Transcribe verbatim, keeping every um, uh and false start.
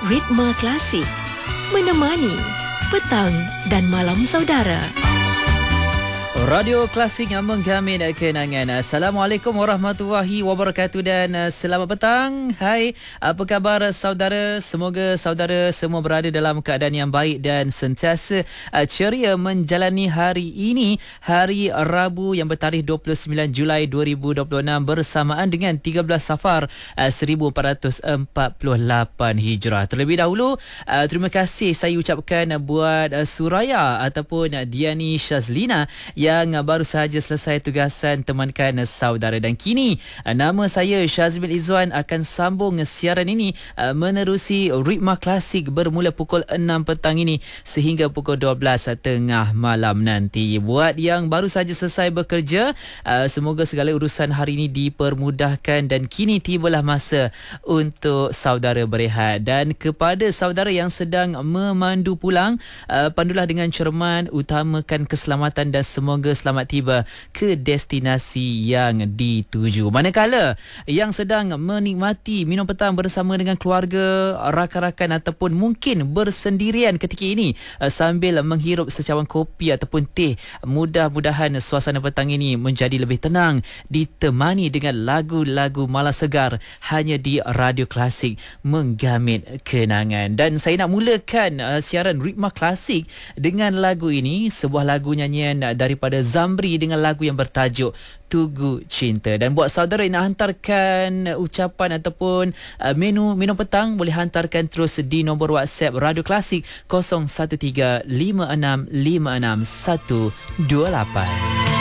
Ritma Klasik, menemani petang dan malam saudara. Radio Klasik yang menggamin kenangan. Assalamualaikum warahmatullahi wabarakatuh dan selamat petang. Hai, apa khabar saudara? Semoga saudara semua berada dalam keadaan yang baik dan sentiasa ceria menjalani hari ini, hari Rabu yang bertarikh dua puluh sembilan Julai dua ribu dua puluh enam bersamaan dengan tiga belas Safar seribu empat ratus empat puluh lapan Hijrah. Terlebih dahulu, terima kasih saya ucapkan buat Suraya ataupun Diani Shazlina yang baru sahaja selesai tugasan temankan saudara, dan kini nama saya Syazmil Izzuan akan sambung siaran ini menerusi Ritma Klasik bermula pukul enam petang ini sehingga pukul dua belas tengah malam nanti. Buat yang baru sahaja selesai bekerja, semoga segala urusan hari ini dipermudahkan dan kini tibalah masa untuk saudara berehat. Dan kepada saudara yang sedang memandu pulang, pandulah dengan cermat, utamakan keselamatan dan semoga selamat tiba ke destinasi yang dituju. Manakala yang sedang menikmati minum petang bersama dengan keluarga, rakan-rakan ataupun mungkin bersendirian ketika ini sambil menghirup secawan kopi ataupun teh, mudah-mudahan suasana petang ini menjadi lebih tenang, ditemani dengan lagu-lagu malas segar hanya di Radio Klasik menggamit kenangan. Dan saya nak mulakan uh, siaran Ritma Klasik dengan lagu ini, sebuah lagu nyanyian daripada Zamri dengan lagu yang bertajuk Tugu Cinta. Dan buat saudara yang nak hantarkan ucapan ataupun uh, menu minum petang, boleh hantarkan terus di nombor WhatsApp Radio Klasik kosong satu tiga lima enam lima enam satu dua lapan.